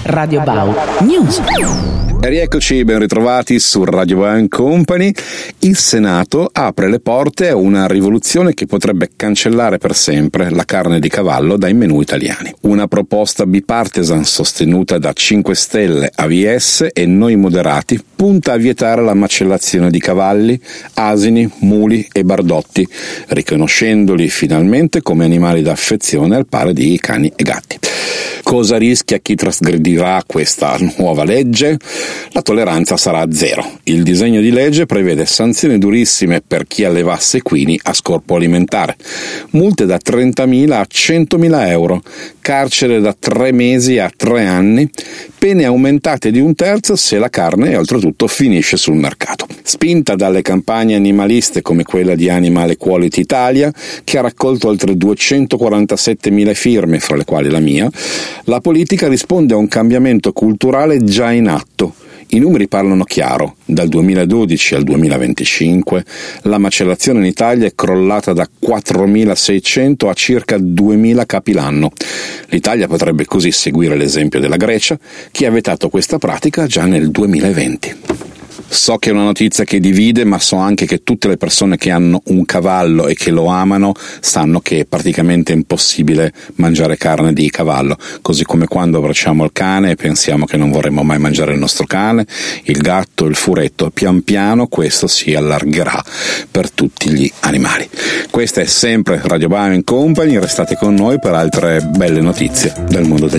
Radio Bau News. E rieccoci, ben ritrovati su Radio Bau Company. Il Senato apre le porte a una rivoluzione che potrebbe cancellare per sempre la carne di cavallo dai menù italiani. Una proposta bipartisan sostenuta da 5 Stelle, AVS e Noi Moderati punta a vietare la macellazione di cavalli, asini, muli e bardotti, riconoscendoli finalmente come animali d'affezione al pari di cani e gatti. Cosa rischia chi trasgredirà questa nuova legge? La tolleranza sarà zero. Il disegno di legge prevede sanzioni durissime per chi allevasse equini a scopo alimentare, multe da 30.000 a 100.000 euro, carcere da 3 mesi a 3 anni, pene aumentate di 1/3 se la carne oltretutto finisce sul mercato. Spinta dalle campagne animaliste come quella di Animal Equality Italia, che ha raccolto oltre 247.000 firme, fra le quali la mia, la politica risponde a un cambiamento culturale già in atto. I numeri parlano chiaro. Dal 2012 al 2025 la macellazione in Italia è crollata da 4.600 a circa 2.000 capi l'anno. L'Italia potrebbe così seguire l'esempio della Grecia, che ha vietato questa pratica già nel 2020. So che è una notizia che divide, ma so anche che tutte le persone che hanno un cavallo e che lo amano sanno che è praticamente impossibile mangiare carne di cavallo, così come quando abbracciamo il cane e pensiamo che non vorremmo mai mangiare il nostro cane, il gatto, il furetto. Pian piano questo si allargherà per tutti gli animali. Questa è sempre Radio Bau Company, restate con noi per altre belle notizie del mondo degli